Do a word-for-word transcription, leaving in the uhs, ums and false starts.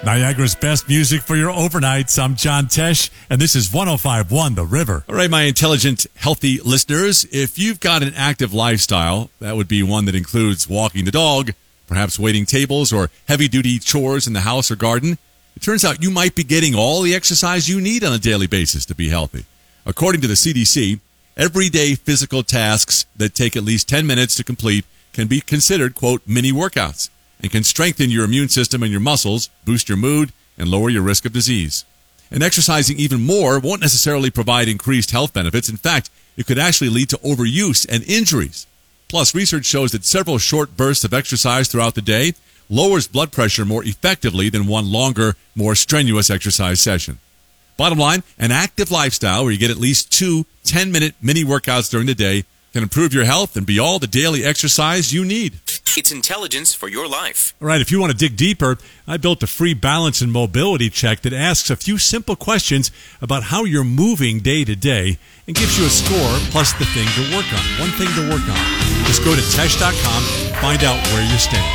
Niagara's best music for your overnights. I'm John Tesh, and this is one oh five point one The River. All right, my intelligent, healthy listeners, if you've got an active lifestyle, that would be one that includes walking the dog, perhaps waiting tables or heavy-duty chores in the house or garden. It turns out you might be getting all the exercise you need on a daily basis to be healthy. According to the C D C, everyday physical tasks that take at least ten minutes to complete can be considered, quote, mini workouts, and can strengthen your immune system and your muscles, boost your mood, and lower your risk of disease. And exercising even more won't necessarily provide increased health benefits. In fact, it could actually lead to overuse and injuries. Plus, research shows that several short bursts of exercise throughout the day lowers blood pressure more effectively than one longer, more strenuous exercise session. Bottom line, an active lifestyle where you get at least two ten-minute mini workouts during the day can improve your health and be all the daily exercise you need. It's intelligence for your life. All right, if you want to dig deeper, I built a free balance and mobility check that asks a few simple questions about how you're moving day to day and gives you a score plus the thing to work on, one thing to work on. Just go to tesh dot com, find out where you stand.